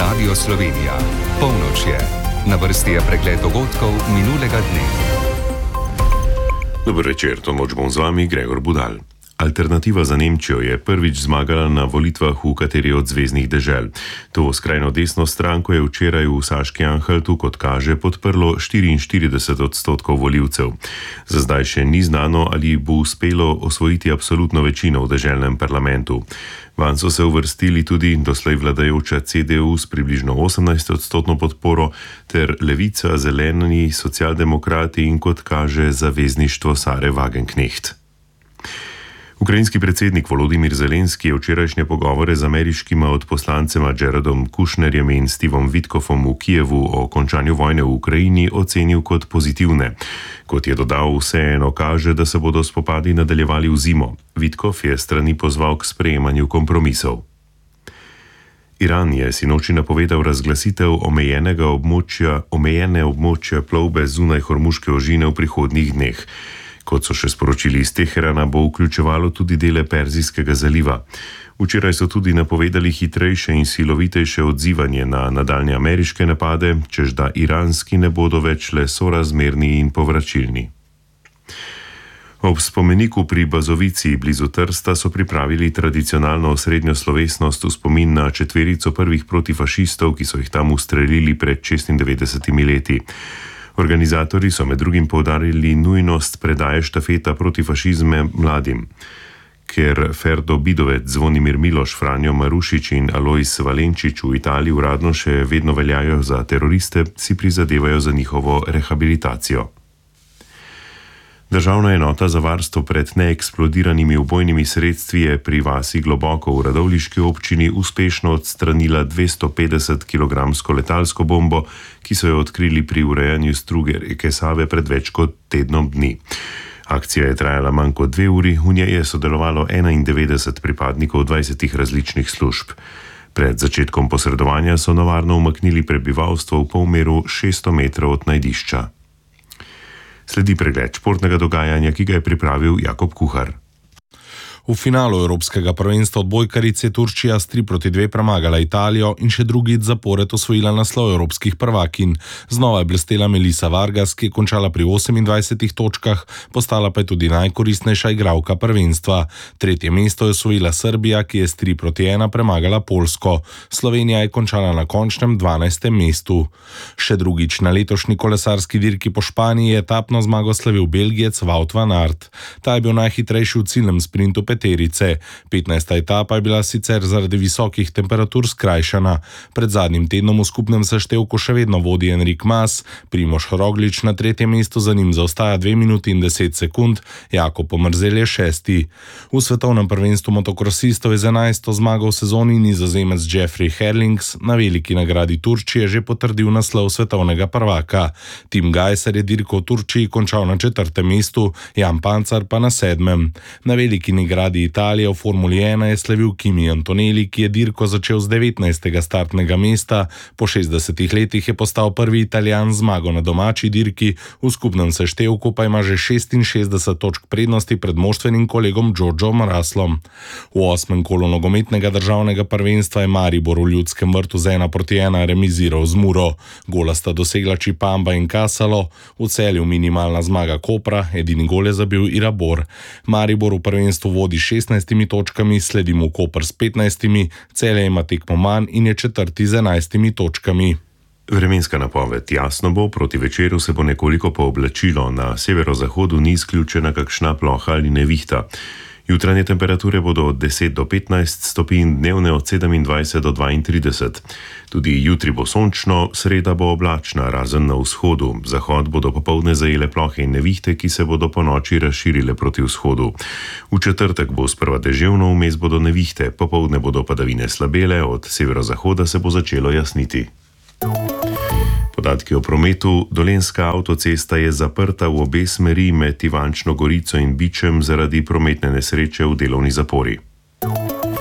Radio Slovenija. Polnoč je. Na vrsti je pregled dogodkov minulega dne. Dober večer, to noč bom z vami Gregor Budal. Alternativa za Nemčijo je prvič zmagala na volitvah v kateri od zveznih dežel. To skrajno desno stranko je včeraj v Saški-Anhaltu, kot kaže, podprlo 44% voljivcev. Za zdaj še ni znano, ali bo uspelo osvojiti absolutno večino v deželnem parlamentu. Vanj so se uvrstili tudi doslej vladajoča CDU s približno 18% podporo ter Levica, Zeleni, socialdemokrati in, kot kaže, zavezništvo Sare Wagenknecht. Ukrajinski predsednik Volodymyr Zelenski je včerajšnje pogovore z ameriškima odposlancema Jaredom Kushnerjem in Stevom Witkofom v Kijevu o končanju vojne v Ukrajini ocenil kot pozitivne. Kot je dodal, vseeno kaže, da se bodo spopadi nadaljevali v zimo. Witkov je strani pozval k sprejemanju kompromisov. Iran je sinoči napovedal razglasitev omejene območja plovbe zunaj Hormuške ožine v prihodnjih dneh. Kot so še sporočili iz Teherana, bo vključevalo tudi dele Perzijskega zaliva. Včeraj so tudi napovedali hitrejše in silovitejše odzivanje na nadaljnje ameriške napade, čež da iranski ne bodo več le sorazmerni in povračilni. Ob spomeniku pri Bazovici blizu Trsta so pripravili tradicionalno osrednjo slovesnost v spomin na četverico prvih protifašistov, ki so jih tam ustrelili pred 96 leti. Organizatorji so med drugim poudarili nujnost predaje štafeta protifašizma mladim. Ker Ferdo Bidovec, Zvonimir Miloš, Franjo Marušič in Alojz Valenčič v Italiji uradno še vedno veljajo za teroriste, si prizadevajo za njihovo rehabilitacijo. Državna enota za varstvo pred neeksplodiranimi ubojnimi sredstvi je pri vasi Globoko v Radovljiški občini uspešno odstranila 250-kilogramsko letalsko bombo, ki so jo odkrili pri urejanju struge reke Save pred več kot tednom dni. Akcija je trajala manj kot 2 uri, v njej je sodelovalo 91 pripadnikov 20 različnih služb. Pred začetkom posredovanja so na varno umaknili prebivalstvo v polmeru 600 metrov od najdišča. Sledi pregled športnega dogajanja, ki ga je pripravil Jakob Kuhar. V finalu Evropskega prvenstva odbojkaric je Turčija s 3-2 premagala Italijo in še drugič zapored osvojila naslov evropskih prvakinj. Znova je blestela Melissa Vargas, ki je končala pri 28 točkah, postala pa je tudi najkoristnejša igralka prvenstva. Tretje mesto je osvojila Srbija, ki je s 3-1 premagala Poljsko. Slovenija je končala na končnem 12. mestu. Še drugič na letošnji kolesarski dirki po Španiji je etapno zmago slavil Belgijec Wout van Aert. Ta je bil najhitrejši v ciljnem sprintu peterice. 15. etapa je bila sicer zaradi visokih temperatur skrajšana. Pred zadnjim tednom v skupnem seštevku še vedno vodi Enric Mas, Primož Roglič na tretjem mestu za njim zaostaja 2 minuti in 10 sekund, Jakob Omerzel je 6. V svetovnem prvenstvu motokrosistov je z 11. zmago v sezoni Nizozemec Jeffrey Herlings na veliki nagradi Turčije že potrdil naslov svetovnega prvaka. Tim Gajser je dirko v Turčiji končal na 4. mestu, Jan Pancar pa na 7. Na veliki nagradi Italije v Formuli 1 je slavil Kimi Antonelli, ki je dirko začel z 19. startnega mesta. Po 60 letih je postal prvi Italijan zmago na domači dirki, v skupnem seštevku pa ima že 66 točk prednosti pred moštvenim kolegom Georgeom Russellom. V 8. kolu nogometnega državnega prvenstva je Maribor v Ljudskem vrtu z 1-1 remiziral z Muro. Gola sta dosegla Čipamba in Kasalo, v Celju minimalna zmaga Kopra, edini gol je zabil Irabor. Maribor v prvenstvu vodi 16 točkami, sledi mu Koper s 15, Celje ima tekmo manj in je 4. z 11 točkami. Vremenska napoved: jasno bo, proti večeru se bo nekoliko pooblačilo, na severozahodu ni izključena kakšna ploha ali nevihta. Jutranje temperature bodo od 10 do 15 stopinj, dnevne od 27 do 32. Tudi jutri bo sončno, sreda bo oblačna, razen na vzhodu. Zahod bodo popoldne zajele plohe in nevihte, ki se bodo po noči razširile proti vzhodu. V četrtek bo sprva deževno, vmes bodo nevihte, popoldne bodo padavine slabele, od severozahoda se bo začelo jasniti. Podatki o prometu: Dolenjska avtocesta je zaprta v obe smeri med Ivančno Gorico in Bičem zaradi prometne nesreče v delovni zapori.